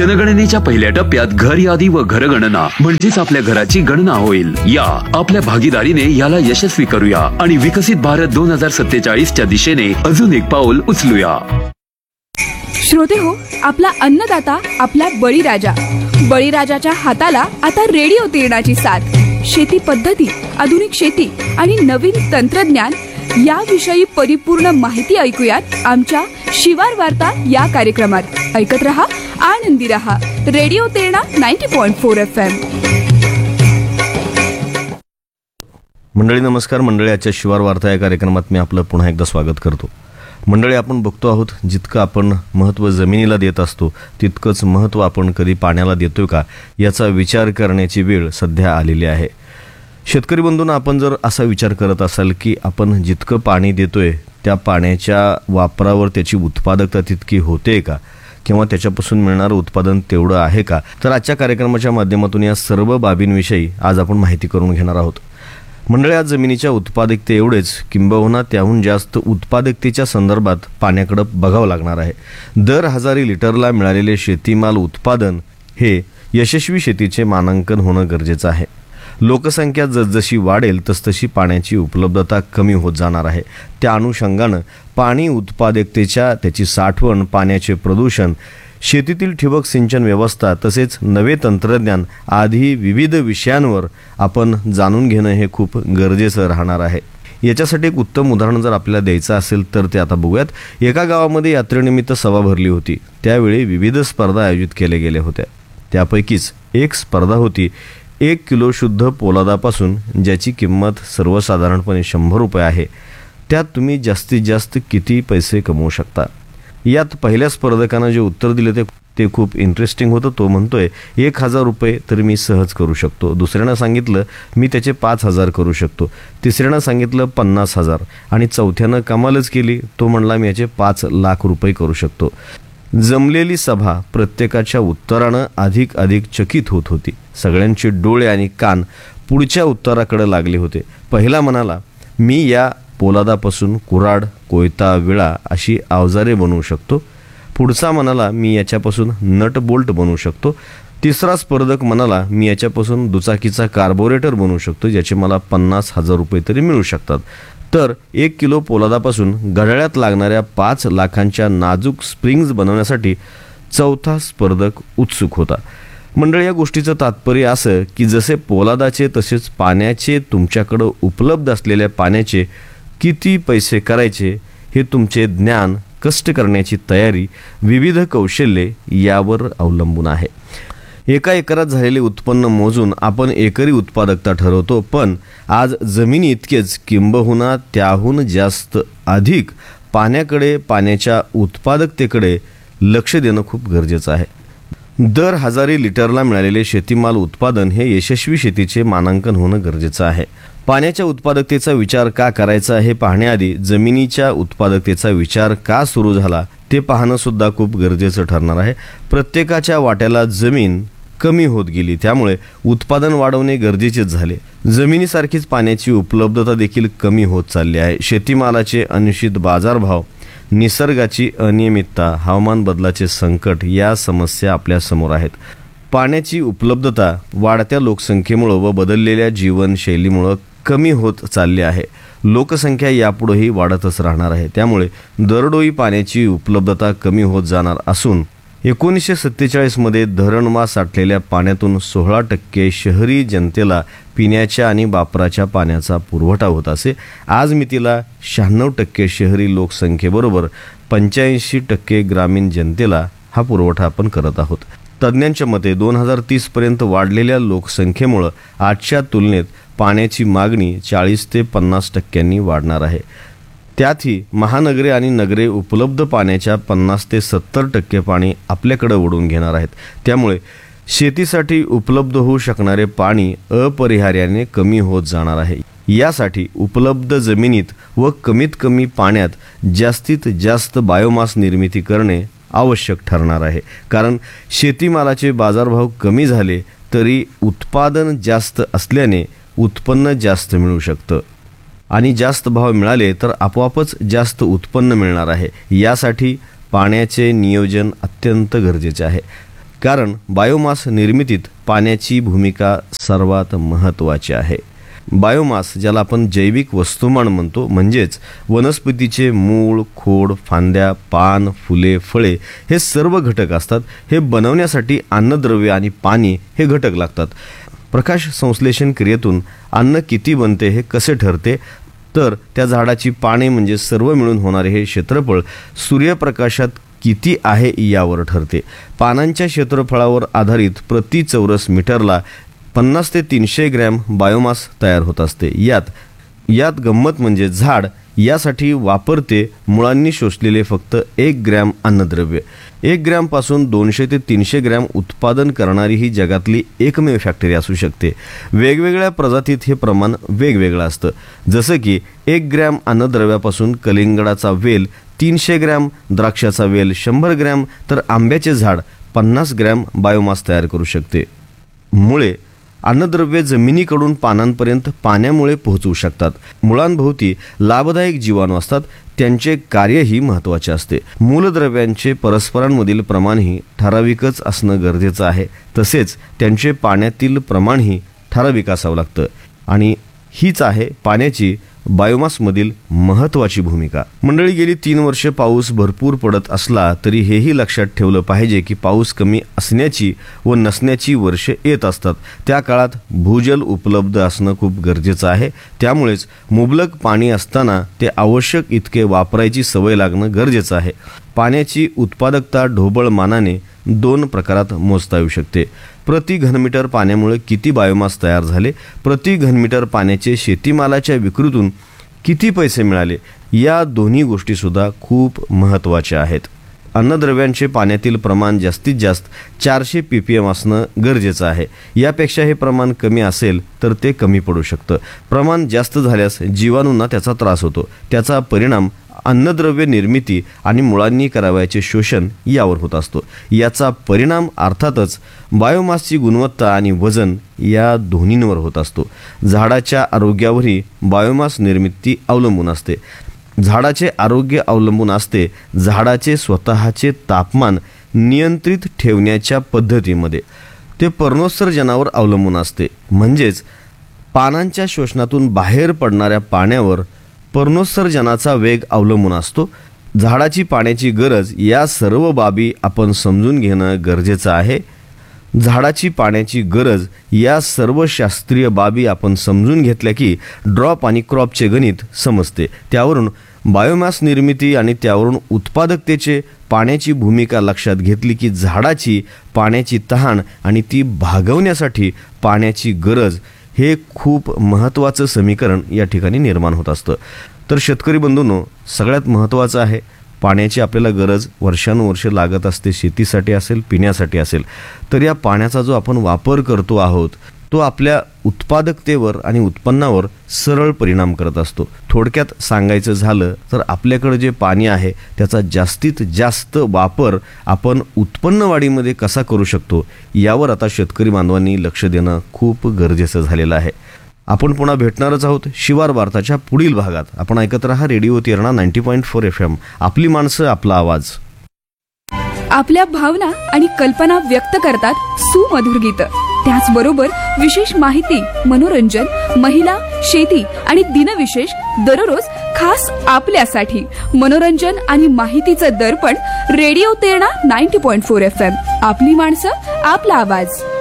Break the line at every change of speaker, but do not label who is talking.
जनगणनेच्या पहिल्या टप्प्यात घर यादी व घरगणना म्हणजेच आपल्या घराची गणना होईल. या आपल्या भागीदारीने याला यशस्वी करूया आणि विकसित भारत 2047च्या दिशेने अजून एक पाऊल उचलूया.
श्रोते हो, आपला अन्नदाता आपला बळीराजा. बळीराजाच्या हाताला आता रेडिओ तिरणाची साथ. शेती पद्धती, आधुनिक शेती आणि नवीन तंत्रज्ञान याविषयी परिपूर्ण माहिती ऐकूयात आमच्या शिवार वार्ता या कार्यक्रमात. ऐकत रहा, आनंदी रहा. Radio तिरणा 90.4 FM.
मंडळी नमस्कार. मंडळी, आजच्या शिवार वार्ता या कार्यक्रमात मी आपलं पुन्हा एकदा स्वागत करतो. मंडळी, आपण बघतो आहोत जितकं आपण महत्त्व जमिनीला देत असतो तितकंच महत्त्व आपण कधी पाण्याला देतोय का याचा विचार करण्याची वेळ सध्या आलेली आहे. शेतकरी बंधूंना, आपण जर असा विचार करत असाल की आपण जितकं पाणी देतोय त्या पाण्याच्या वापरावर त्याची उत्पादकता तितकी होते का किंवा त्याच्यापासून मिळणारं उत्पादन तेवढं आहे का, तर आजच्या कार्यक्रमाच्या माध्यमातून या सर्व बाबींविषयी आज आपण माहिती करून घेणार आहोत. मंडळी, आज जमिनीच्या उत्पादकते एवढेच किंबहुना त्याहून जास्त उत्पादकतेच्या संदर्भात पाण्याकडे बघावं लागणार आहे. दर 1000 लिटरला मिळालेले शेतीमाल उत्पादन हे यशस्वी शेतीचे मानांकन होणं गरजेचं आहे. लोकसंख्या जसजशी वाढेल तसतशी पाण्याची उपलब्धता कमी होत जाणार आहे. त्या अनुषंगानं पाणी उत्पादकतेच्या, त्याची साठवण, पाण्याचे प्रदूषण, शेतीतील ठिबक सिंचन व्यवस्था तसेच नवे तंत्रज्ञान आदी विविध विषयांवर आपण जाणून घेणं हे खूप गरजेचं राहणार आहे. याच्यासाठी एक उत्तम उदाहरण जर आपल्याला द्यायचं असेल तर ते आता बघूयात. एका गावामध्ये यात्रेनिमित्त सभा भरली होती. त्यावेळी विविध स्पर्धा आयोजित केल्या गेल्या होत्या. त्यापैकीच एक स्पर्धा होती 1 किलो शुद्ध पोलादापासून, ज्याची किंमत सर्वसाधारणपणे 100 रुपये आहे. त्यात तुम्ही जास्तीत जास्त किती पैसे कमवू शकता. यात पहिल्या स्पर्धकानं जे उत्तर दिले ते खूप इंटरेस्टिंग होतं. तो म्हणतोय 1000 रुपये तर मी सहज करू शकतो. दुसऱ्यानं सांगितलं मी त्याचे 5000 करू शकतो. तिसऱ्यानं सांगितलं 50,000 आणि चौथ्यानं कमालच केली. तो म्हणला मी याचे 5 लाख रुपये करू शकतो. जमलेली सभा प्रत्येकाच्या उत्तरानं अधिक चकित होत होती. सगळ्यांचे डोळे आणि कान पुढच्या उत्तराकडे लागले होते. पहिला म्हणाला मी या पोलादापासून कुऱ्हाड, कोयता, विळा अशी अवजारे बनवू शकतो. पुढचा म्हणाला मी याच्यापासून नट बोल्ट बनवू शकतो. तिसरा स्पर्धक म्हणाला मी याच्यापासून दुचाकीचा कार्बोरेटर बनवू शकतो, ज्याचे मला 50,000 रुपये तरी मिळू शकतात. तर 1 किलो पोलादापासून घड्याळात लागणाऱ्या 5 लाखांच्या नाजूक स्प्रिंग्ज बनवण्यासाठी चौथा स्पर्धक उत्सुक होता. मंडळी, या गोष्टीचं तात्पर्य असं की जसे पोलादाचे तसेच पाण्याचे, तुमच्याकडं उपलब्ध असलेल्या पाण्याचे किती पैसे करायचे हे तुमचे ज्ञान, कष्ट करण्याची तयारी, विविध कौशल्ये यावर अवलंबून आहे. एका एकरात झालेले उत्पन्न मोजून आपण एकरी उत्पादकता ठरवतो, पण आज जमिनी इतकेच किंबहुना त्याहून जास्त अधिक पाण्याकडे, पाण्याच्या उत्पादकतेकडे लक्ष देणं खूप गरजेचं आहे. दर 1000 लिटरला मिळालेले शेतीमाल उत्पादन हे यशस्वी शेतीचे मानांकन होणं गरजेचं आहे. पाण्याच्या उत्पादकतेचा विचार का करायचा हे पाहण्याआधी जमिनीच्या उत्पादकतेचा विचार का सुरू झाला ते पाहणं सुद्धा खूप गरजेचं ठरणार आहे. प्रत्येकाच्या वाट्याला जमीन कमी होत गेली, त्यामुळे उत्पादन वाढवणे गरजेचेच झाले. जमिनीसारखीच पाण्याची उपलब्धता देखील कमी होत चालली आहे. शेतीमालाचे अनिश्चित बाजारभाव, निसर्गाची अनियमितता, हवामान बदलाचे संकट या समस्या आपल्या समोर आहेत. पाण्याची उपलब्धता वाढत्या लोकसंख्येमुळे व बदललेल्या जीवनशैलीमुळे कमी होत चालली आहे. लोकसंख्या यापुढेही वाढतच राहणार आहे. त्यामुळे दरडोई पाण्याची उपलब्धता कमी होत जाणार असून 1947 मध्ये धरणमा साठलेल्या पाण्यातून 16% शहरी जनतेला पिण्याच्या आणि वापराच्या पाण्याचा पुरवठा होत असे. आज मितीला 96% शहरी लोकसंख्येबरोबर 85% ग्रामीण जनतेला हा पुरवठा आपण करत आहोत. तज्ज्ञांच्या मते 2030 पर्यंत वाढलेल्या लोकसंख्येमुळे आजच्या तुलनेत पाण्याची मागणी 40 ते 50% वाढणार आहे. त्यातही महानगरे आणि नगरे उपलब्ध पाण्याच्या 50 ते 70% पाणी आपल्याकडे ओढून घेणार आहेत. त्यामुळे शेतीसाठी उपलब्ध होऊ शकणारे पाणी अपरिहार्याने कमी होत जाणार आहे. यासाठी उपलब्ध जमिनीत व कमीत कमी पाण्यात जास्तीत जास्त बायोमास निर्मिती करणे आवश्यक ठरणार आहे. कारण शेतीमालाचे बाजारभाव कमी झाले तरी उत्पादन जास्त असल्याने उत्पन्न जास्त मिळू शकतं आणि जास्त भाव मिळाले तर आपोआपच जास्त उत्पन्न मिळणार आहे. यासाठी पाण्याचे नियोजन अत्यंत गरजेचे आहे. कारण बायोमास निर्मितीत पाण्याची भूमिका सर्वात महत्त्वाची आहे. बायोमास ज्याला आपण जैविक वस्तुमान म्हणतो, म्हणजेच वनस्पतीचे मूळ, खोड, फांद्या, पान, फुले, फळे हे सर्व घटक असतात. हे बनवण्यासाठी अन्नद्रव्य आणि पाणी हे घटक लागतात. प्रकाश संश्लेषण क्रियेतून अन्न किती बनते हे कसे ठरते, तर त्या झाडाची पाने म्हणजे सर्व मिळून होणारे हे क्षेत्रफळ सूर्यप्रकाशात किती आहे यावर ठरते. पानांच्या क्षेत्रफळावर आधारित प्रति चौरस मीटरला 50 ते 300 ग्रॅम बायोमास तयार होत असते. यात गंमत म्हणजे झाड यासाठी वापरते मुळांनी शोषलेले फक्त 1 ग्रॅम अन्नद्रव्य. 1 ग्रॅमपासून 200 ते 300 ग्रॅम उत्पादन करणारी ही जगातली एकमेव फॅक्टरी असू शकते. वेगवेगळ्या प्रजातीत हे प्रमाण वेगवेगळं असतं. जसं की 1 ग्रॅम अन्नद्रव्यापासून कलिंगडाचा वेल 300 ग्रॅम, द्राक्षाचा वेल 100 ग्रॅम, तर आंब्याचे झाड 50 ग्रॅम बायोमास तयार करू शकते. मुळे अन्नद्रव्ये जमिनीकडून पानांपर्यंत पाण्यामुळे पोहोचवू शकतात. मुळांभोवती लाभदायक जीवाणू असतात, त्यांचे कार्यही महत्त्वाचे असते. मूलद्रव्यांचे परस्परांमधील प्रमाणही ठराविकच असणं गरजेचं आहे. तसेच त्यांचे पाण्यातील प्रमाणही ठराविक असावं लागतं. आणि हीच आहे पाण्याची बायोमासमधील महत्त्वाची भूमिका. मंडळी, गेली 3 वर्षे पाऊस भरपूर पडत असला तरी हेही लक्षात ठेवलं पाहिजे की पाऊस कमी असण्याची व नसण्याची वर्षे येत असतात. त्या काळात भूजल उपलब्ध असणं खूप गरजेचं आहे. त्यामुळेच मुबलक पाणी असताना ते आवश्यक इतके वापरायची सवय लागणं गरजेचं आहे. पाण्याची उत्पादकता ढोबळ मानाने 2 प्रकारात मोजता येऊ शकते. प्रति घनमीटर पाण्यामुळे किती बायोमास तयार झाले, प्रति घनमीटर पाण्याचे शेतीमालाच्या विक्रीतून किती पैसे मिळाले, या दोन्ही गोष्टीसुद्धा खूप महत्त्वाच्या आहेत. अन्नद्रव्यांचे पाण्यातील प्रमाण जास्तीत जास्त 400 ppm असणं गरजेचं आहे. यापेक्षा हे प्रमाण कमी असेल तर ते कमी पडू शकतं. प्रमाण जास्त झाल्यास जीवाणूंना त्याचा त्रास होतो. त्याचा परिणाम अन्नद्रव्य निर्मिती आणि मुळांनी करावयाचे शोषण यावर होत असतो. याचा परिणाम अर्थातच बायोमासची गुणवत्ता आणि वजन या दोन्हींवर होत असतो. झाडाच्या आरोग्यावरही बायोमास निर्मिती अवलंबून असते. झाडाचे आरोग्य अवलंबून असते झाडाचे स्वतःचे तापमान नियंत्रित ठेवण्याच्या पद्धतीमध्ये. ते पर्णोत्सर्जनावर अवलंबून असते. म्हणजेच पानांच्या शोषणातून बाहेर पडणाऱ्या पाण्यावर पर्णोत्सर्जनाचा वेग अवलंबून असतो. झाडाची पाण्याची गरज या सर्व बाबी आपण समजून घेणं गरजेचं आहे. झाडाची पाण्याची गरज या सर्व शास्त्रीय बाबी आपण समजून घेतल्या की ड्रॉप आणि क्रॉपचे गणित समजते. त्यावरून बायोमास निर्मिती आणि त्यावरून उत्पादकतेचे पाण्याची भूमिका लक्षात घेतली की झाडाची पाण्याची तहान आणि ती भागवण्यासाठी पाण्याची गरज हे खूप महत्त्वाचं समीकरण या ठिकाणी निर्माण होत असतं. तर शेतकरी बंधूंनो, सगळ्यात महत्त्वाचं आहे पाण्याची आपल्याला गरज वर्षानुवर्षे लागत असते. शेतीसाठी असेल, पिण्यासाठी असेल. तर या पाण्याचा जो आपण वापर करतो आहोत तो आपल्या उत्पादकतेवर आणि उत्पन्नावर सरळ परिणाम करत असतो. थोडक्यात सांगायचं झालं तर आपल्याकडे जे पाणी आहे त्याचा जास्तीत जास्त वापर आपण उत्पन्न वाढीमध्ये कसा करू शकतो यावर आता शेतकरी बांधवांनी लक्ष देणं खूप गरजेचं झालेलं आहे. आपण पुन्हा भेटणारच आहोत शिवार वार्ताच्या पुढील भागात. आपण ऐकत रहा रेडिओ तेरणा 90.4 FM. आपली माणसं, आपला आवाज.
आपल्या भावना आणि कल्पना व्यक्त करतात सुमधुर गीतं. त्याचबरोबर विशेष माहिती, मनोरंजन, महिला, शेती आणि दिनविशेष दररोज खास आपल्यासाठी. मनोरंजन आणि माहितीचं दर्पण रेडिओ तेरणा 90.4 FM. आपली माणसं, आपला आवाज.